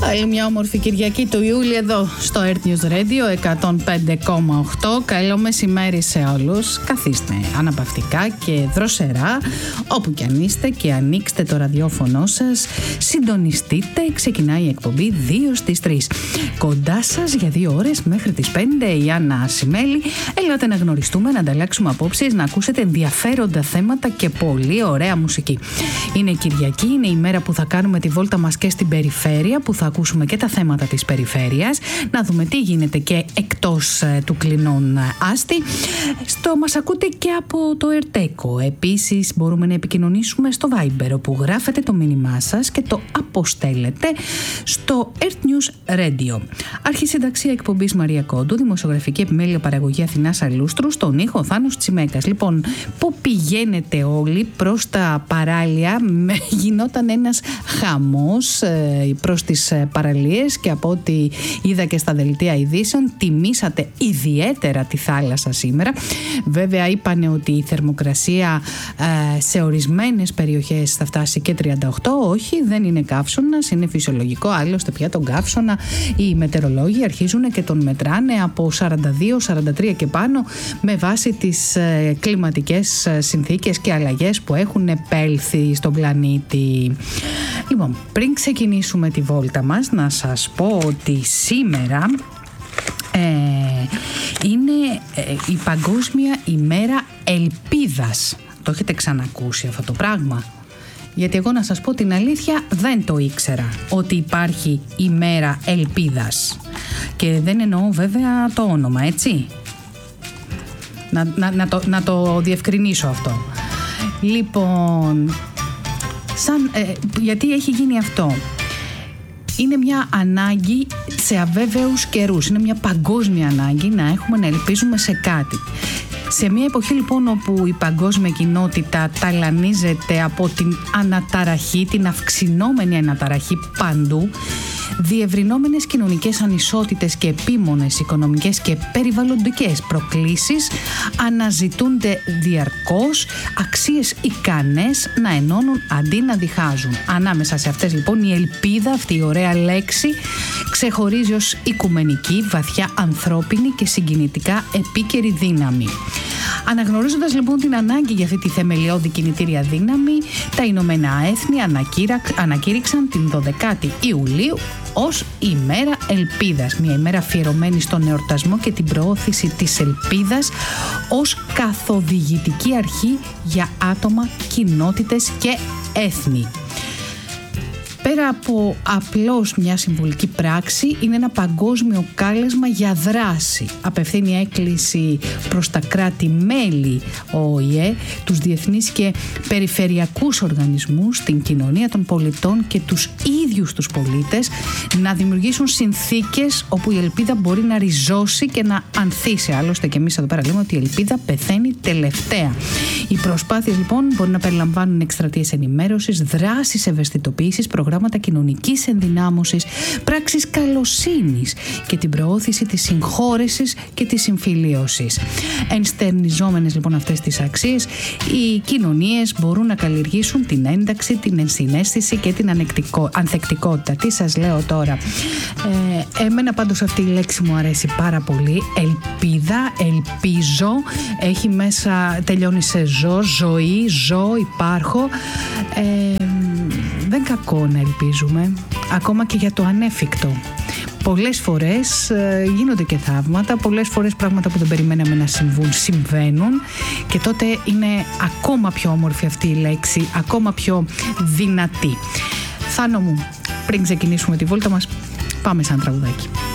Άλλη μια όμορφη Κυριακή του Ιούλη εδώ στο Earth News Radio 105,8. Καλό μεσημέρι σε όλους. Καθίστε αναπαυτικά και δροσερά όπου κι αν είστε και ανοίξτε το ραδιόφωνο σας. Συντονιστείτε, ξεκινάει η εκπομπή 2 στις 3. Κοντά σας για 2 ώρες μέχρι τις 5 η Άννα Ασημέλη. Έλατε να γνωριστούμε, να ανταλλάξουμε απόψεις, να ακούσετε ενδιαφέροντα θέματα και πολύ ωραία μουσική. Είναι Κυριακή, είναι η μέρα που θα κάνουμε τη βόλτα μας και στην περιφέρεια, που θα ακούσουμε και τα θέματα της περιφέρειας, να δούμε τι γίνεται και εκτός του κλινών άστη. Μας ακούτε και από το Ερτέκο. Επίσης μπορούμε να επικοινωνήσουμε στο Viber, όπου γράφετε το μήνυμά σας και το αποστέλλετε στο Earth News Radio. Αρχισυνταξία εκπομπής Μαρία Κόντου, δημοσιογραφική επιμέλεια παραγωγή Αθηνάς Αλούστρου, στον ήχο Θάνος Τσιμέκας. Λοιπόν, πού πηγαίνετε όλοι προς τα παράλια? Γινόταν ένας χαμός προς τις παραλίες και από ό,τι είδα και στα δελτία ειδήσεων, τιμήσατε ιδιαίτερα τη θάλασσα σήμερα. Βέβαια είπανε ότι η θερμοκρασία σε ορισμένες περιοχές θα φτάσει και 38. Όχι, δεν είναι καύσωνας, είναι φυσιολογικό. Άλλωστε πια τον καύσωνα οι μετεωρολόγοι αρχίζουν και τον μετράνε από 42-43 και πάνω, με βάση τις κλιματικές συνθήκες και αλλαγές που έχουν επέλθει στον πλανήτη. Λοιπόν, πριν ξεκινήσουμε τη βόλτα μας, να σας πω ότι σήμερα είναι η Παγκόσμια ημέρα ελπίδας. Το έχετε ξανακούσει αυτό το πράγμα? Γιατί εγώ να σας πω την αλήθεια δεν το ήξερα ότι υπάρχει ημέρα ελπίδας. Και δεν εννοώ βέβαια το όνομα, έτσι. Να το διευκρινίσω αυτό. Λοιπόν, γιατί έχει γίνει αυτό? Είναι μια ανάγκη σε αβέβαιους καιρούς. Είναι μια παγκόσμια ανάγκη να έχουμε να ελπίζουμε σε κάτι. Σε μια εποχή λοιπόν όπου η παγκόσμια κοινότητα ταλανίζεται από την αναταραχή, την αυξηνόμενη αναταραχή παντού, διευρυνόμενες κοινωνικές ανισότητες και επίμονες οικονομικές και περιβαλλοντικές προκλήσεις, αναζητούνται διαρκώς αξίες ικανές να ενώνουν αντί να διχάζουν. Ανάμεσα σε αυτές λοιπόν η ελπίδα, αυτή η ωραία λέξη, ξεχωρίζει ως οικουμενική, βαθιά ανθρώπινη και συγκινητικά επίκαιρη δύναμη. Αναγνωρίζοντας λοιπόν την ανάγκη για αυτή τη θεμελιώδη κινητήρια δύναμη, τα Ηνωμένα Έθνη ανακήρυξαν την 12η Ιουλίου ως ημέρα ελπίδας. Μια ημέρα αφιερωμένη στον εορτασμό και την προώθηση της ελπίδας ως καθοδηγητική αρχή για άτομα, κοινότητες και έθνη. Πέρα από απλώς μια συμβολική πράξη, είναι ένα παγκόσμιο κάλεσμα για δράση. Απευθύνει έκκληση προς τα κράτη-μέλη ΟΗΕ, τους διεθνείς και περιφερειακούς οργανισμούς, την κοινωνία των πολιτών και τους ίδιους τους πολίτες να δημιουργήσουν συνθήκες όπου η ελπίδα μπορεί να ριζώσει και να ανθίσει. Άλλωστε και εμείς εδώ πέρα λέμε ότι η ελπίδα πεθαίνει τελευταία. Οι προσπάθειες λοιπόν μπορεί να περιλαμβάνουν εκστρατείες ενημέρωσης, δράσεις ευαισθητοποίησης, προγράμματα κοινωνικής ενδυνάμωσης, πράξεις καλοσύνης και την προώθηση της συγχώρεσης και της συμφιλίωσης. Ενστερνιζόμενες λοιπόν αυτές τις αξίες, οι κοινωνίες μπορούν να καλλιεργήσουν την ένταξη, την ενσυναίσθηση και την ανθεκτικότητα. Τι σας λέω τώρα? Εμένα πάντως αυτή η λέξη μου αρέσει πάρα πολύ. Ελπίδα, ελπίζω, έχει μέσα, τελειώνει σε ζω, ζωή, ζω, υπάρχω. Δεν κακό να ελπίζουμε, ακόμα και για το ανέφικτο. Πολλές φορές γίνονται και θαύματα, πολλές φορές πράγματα που δεν περιμέναμε να συμβούν, συμβαίνουν, και τότε είναι ακόμα πιο όμορφη αυτή η λέξη, ακόμα πιο δυνατή. Θάνο μου, πριν ξεκινήσουμε τη βόλτα μας, πάμε σαν τραγουδάκι.